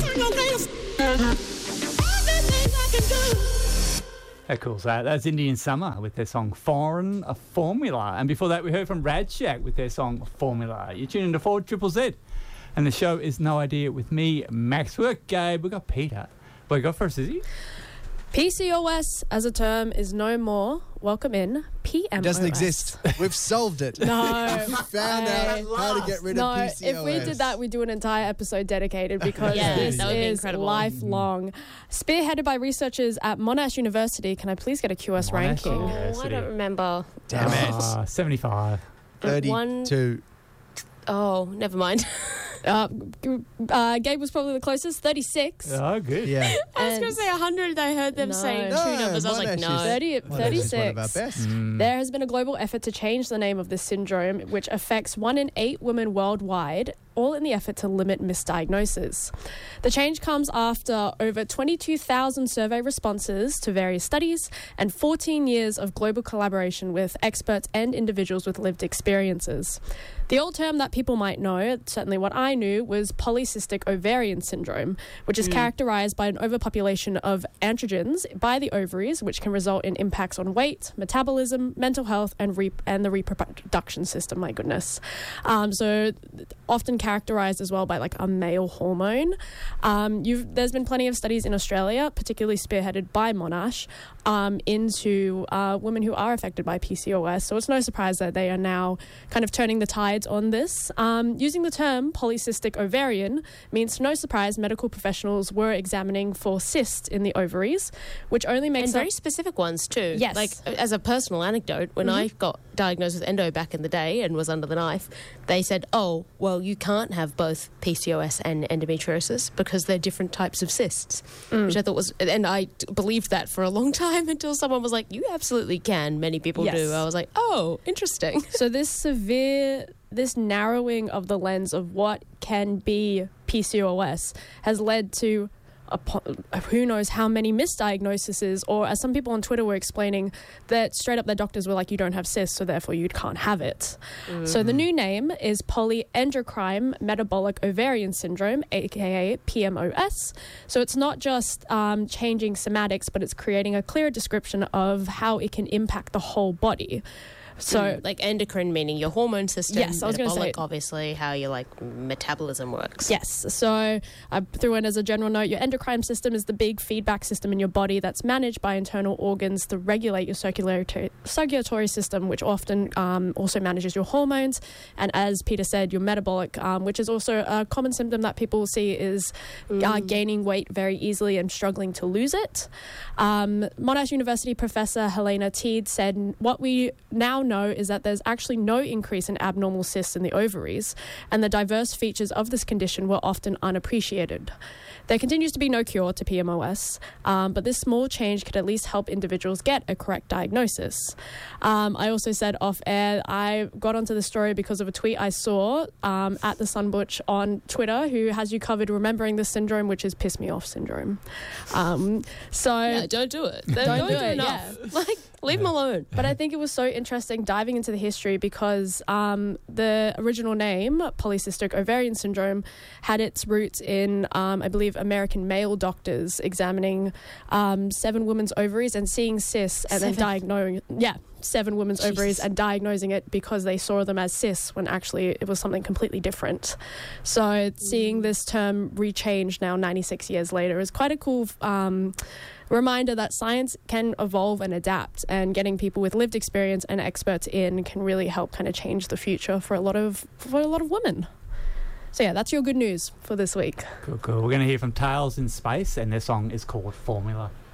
How cool is that? That's Indian Summer with their song Foreign Formula. And before that, we heard from Rad Shack with their song Formula. You're tuning into 4ZZZ. And the show is No Idea with me, Maxwell. Gabe, we've got Peter. What you got for us, Izzy? PCOS as a term is no more. Welcome in PMOS. It doesn't exist. We've solved it. No. We found out how to get rid of PCOS. If we did that, we'd do an entire episode dedicated because this that would be is incredible. lifelong. Spearheaded by researchers at Monash University. Can I please get a QS Monash ranking? University. I don't remember. Damn it. 75. 32. Oh, never mind. Gabe was probably the closest, 36. Oh, good. Yeah. I was going to say 100. I heard them No. saying No, two numbers. I was like, Monash no. is- 30, Well, that is one of 36. our best. There has been a global effort to change the name of this syndrome, which affects 1 in 8 women worldwide, all in the effort to limit misdiagnosis. The change comes after over 22,000 survey responses to various studies and 14 years of global collaboration with experts and individuals with lived experiences. The old term that people might know, certainly what I knew, was polycystic ovarian syndrome, which is characterized by an overpopulation of androgens by the ovaries, which can result in impacts on weight, metabolism, mental health, and the reproduction system. My goodness. So often characterized as well by like a male hormone. There's been plenty of studies in Australia, particularly spearheaded by Monash, into women who are affected by PCOS. So it's no surprise that they are now kind of turning the tides on this. Using the term polycystic ovarian means, to no surprise, medical professionals were examining for cysts in the ovaries, which only makes And very specific ones too. Yes. Like, as a personal anecdote, when I got diagnosed with endo back in the day and was under the knife, they said, oh, well, you can't have both PCOS and endometriosis because they're different types of cysts, which I thought was, and I believed that for a long time until someone was like, you absolutely can. Many people Yes. do. I was like, oh, interesting. So this narrowing of the lens of what can be PCOS has led to who knows how many misdiagnoses, or as some people on Twitter were explaining, that straight up their doctors were like, you don't have cysts, so therefore you can't have it. So the new name is polyendocrine metabolic ovarian syndrome, aka PMOS. So it's not just changing somatics, but it's creating a clearer description of how it can impact the whole body. So like endocrine meaning your hormone system. Yes, I was gonna say- metabolic, obviously, how your like metabolism works. yes, so I threw in as a general note, your endocrine system is the big feedback system in your body that's managed by internal organs to regulate your circulatory system, which often also manages your hormones. And as Peter said, your metabolic, which is also a common symptom that people see, is gaining weight very easily and struggling to lose it. Monash University professor Helena Teed said, what we now know is that there's actually no increase in abnormal cysts in the ovaries, and the diverse features of this condition were often unappreciated. There continues to be no cure to PMOS, but this small change could at least help individuals get a correct diagnosis. I also said off air, I got onto the story because of a tweet I saw at the Sunbutch on Twitter, who has you covered remembering this syndrome, which is piss me off syndrome. Yeah, don't do it. Don't do it, enough. Like, leave them alone. But I think it was so interesting diving into the history because the original name, polycystic ovarian syndrome, had its roots in, I believe, American male doctors examining 7 women's ovaries and seeing cysts and then diagnosing... Yeah, 7 women's ovaries and diagnosing it because they saw them as cysts when actually it was something completely different. So seeing this term rechanged now 96 years later is quite a cool... reminder that science can evolve and adapt, and getting people with lived experience and experts in can really help kind of change the future for a lot of women. So yeah, that's your good news for this week. Cool. We're going to hear from Tales in Space, and their song is called Formula.